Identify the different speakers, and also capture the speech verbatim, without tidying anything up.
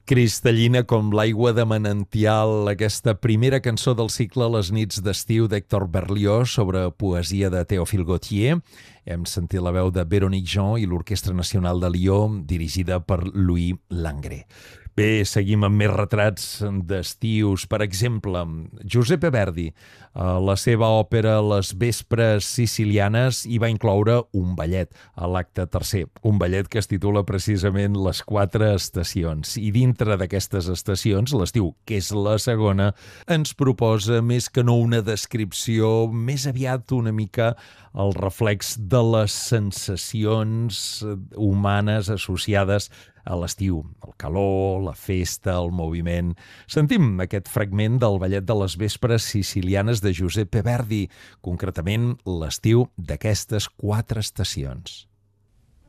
Speaker 1: Cristal·lina com l'aigua de Manantial, aquesta primera cançó del cicle Les nits d'estiu d'Hector Berlioz sobre poesia de Théophile Gautier. Hem sentit la veu de Véronique Jean i l'Orquestra Nacional de Lió, dirigida per Louis Langrée. Bé, seguim amb més retrats d'estius. Per exemple, Giuseppe Verdi, a la seva òpera Les vespres sicilianes, hi va incloure un ballet a l'acte tercer, un ballet que es titula precisament Les quatre estacions. I dintre d'aquestes estacions, l'estiu, que és la segona, ens proposa més que no una descripció, més aviat una mica el reflex de les sensacions humanes associades a l'estiu, el calor, la festa, el moviment. Sentim aquest fragment del ballet de les vespres sicilianes de Giuseppe Verdi, concretament l'estiu d'aquestes quatre estacions.